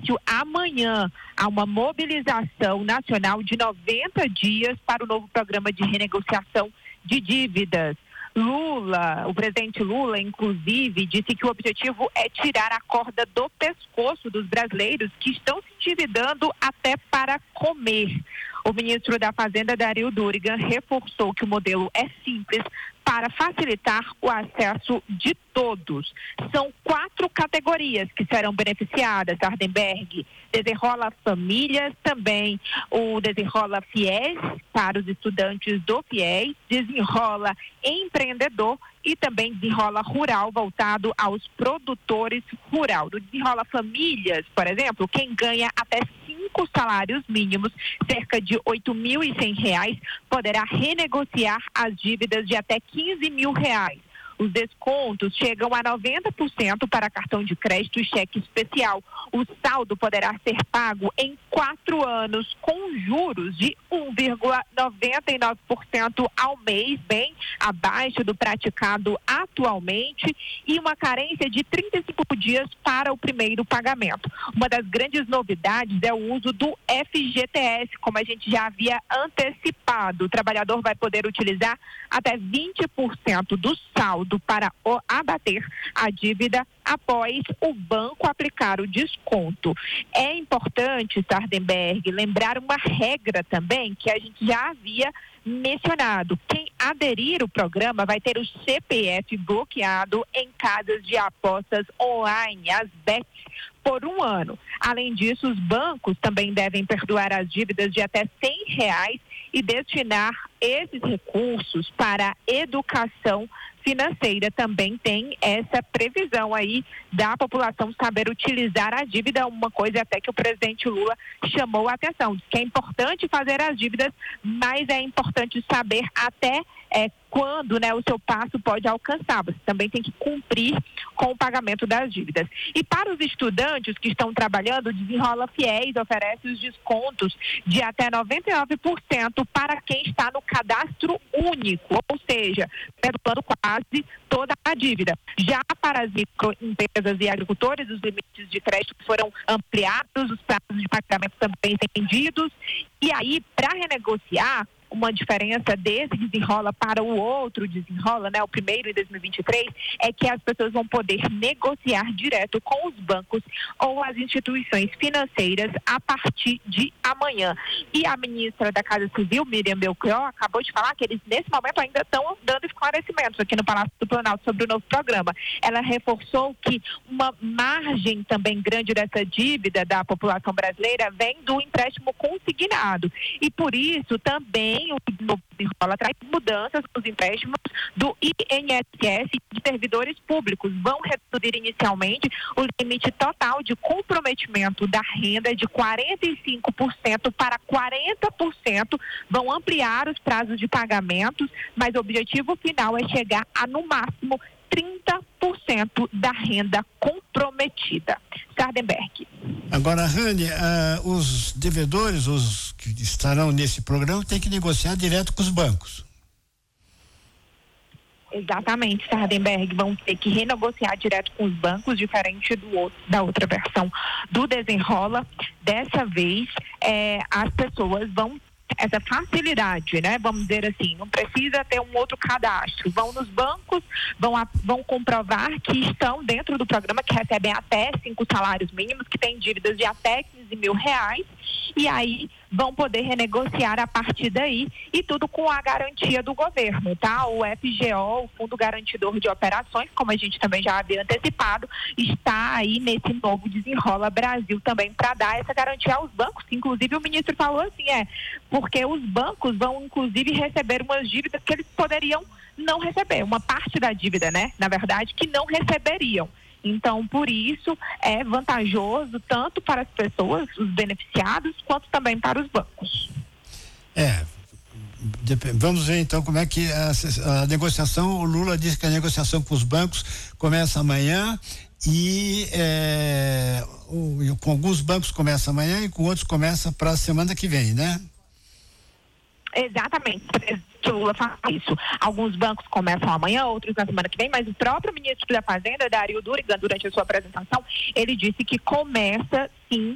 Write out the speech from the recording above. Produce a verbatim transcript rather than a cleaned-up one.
início amanhã a uma mobilização nacional de noventa dias para o novo programa de renegociação de dívidas. Lula, o presidente Lula, inclusive, disse que o objetivo é tirar a corda do pescoço dos brasileiros que estão se endividando até para comer. O ministro da Fazenda, Dario Durigan, reforçou que o modelo é simples para facilitar o acesso de todos. São quatro categorias que serão beneficiadas, Sardenberg. Desenrola Famílias, também o Desenrola Fiéis para os estudantes do Fiéis, Desenrola Empreendedor e também Desenrola Rural voltado aos produtores rural. No Desenrola Famílias, por exemplo, quem ganha até cinco salários mínimos, cerca de oito mil e cem reais, poderá renegociar as dívidas de até quinze mil reais. Os descontos chegam a noventa por cento para cartão de crédito e cheque especial. O saldo poderá ser pago em quatro anos com juros de um vírgula noventa e nove por cento ao mês, bem abaixo do praticado atualmente, e uma carência de trinta e cinco dias para o primeiro pagamento. Uma das grandes novidades é o uso do F G T S, como a gente já havia antecipado. O trabalhador vai poder utilizar até vinte por cento do saldo para abater a dívida após o banco aplicar o desconto. É importante, Sardenberg, lembrar uma regra também que a gente já havia mencionado. Quem aderir ao programa vai ter o C P F bloqueado em casas de apostas online, as bets, por um ano. Além disso, os bancos também devem perdoar as dívidas de até cem reais e destinar esses recursos para a educação financeira. Também tem essa previsão aí da população saber utilizar a dívida, uma coisa até que o presidente Lula chamou a atenção, que é importante fazer as dívidas, mas é importante saber até é, quando, né, o seu passo pode alcançar. Você também tem que cumprir com o pagamento das dívidas. E para os estudantes que estão trabalhando, o Desenrola Fiéis oferece os descontos de até noventa e nove por cento para quem está no cadastro único, ou seja, perdoando quase toda a dívida. Já para as microempresas e agricultores, os limites de crédito foram ampliados, os prazos de pagamento também estendidos, e aí, para renegociar, uma diferença desse desenrola para o outro desenrola, né, o primeiro em dois mil e vinte e três, é que as pessoas vão poder negociar direto com os bancos ou as instituições financeiras a partir de amanhã. E a ministra da Casa Civil, Miriam Belchior, acabou de falar que eles nesse momento ainda estão dando esclarecimentos aqui no Palácio do Planalto sobre o novo programa. Ela reforçou que uma margem também grande dessa dívida da população brasileira vem do empréstimo consignado, e por isso também o novo desenrola traz mudanças nos empréstimos do I N S S de servidores públicos. Vão reduzir inicialmente o limite total de comprometimento da renda de quarenta e cinco por cento para quarenta por cento. Vão ampliar os prazos de pagamentos, mas o objetivo final é chegar a, no máximo, trinta por cento da renda comprometida. Sardenberg. Agora, Rani, uh, os devedores, os que estarão nesse programa, têm que negociar direto com os bancos. Exatamente, Sardenberg, vão ter que renegociar direto com os bancos, diferente do outro, da outra versão do Desenrola. Dessa vez, é, as pessoas vão essa facilidade, né? Vamos dizer assim, não precisa ter um outro cadastro. Vão nos bancos, vão, a, vão comprovar que estão dentro do programa, que recebem até cinco salários mínimos, que têm dívidas de até quinze mil reais, e aí vão poder renegociar a partir daí, e tudo com a garantia do governo, tá? O F G O, o Fundo Garantidor de Operações, como a gente também já havia antecipado, está aí nesse novo Desenrola Brasil também para dar essa garantia aos bancos. Inclusive o ministro falou assim, é, porque os bancos vão inclusive receber umas dívidas que eles poderiam não receber, uma parte da dívida, né? Na verdade, que não receberiam. Então, por isso, é vantajoso tanto para as pessoas, os beneficiados, quanto também para os bancos. É, vamos ver então como é que a, a negociação, o Lula disse que a negociação com os bancos começa amanhã e é, o, com alguns bancos começa amanhã e com outros começa para a semana que vem, né? Exatamente, o Lula faz isso. Alguns bancos começam amanhã, outros na semana que vem, mas o próprio ministro da Fazenda, Dario Durigan, durante a sua apresentação, ele disse que começa sim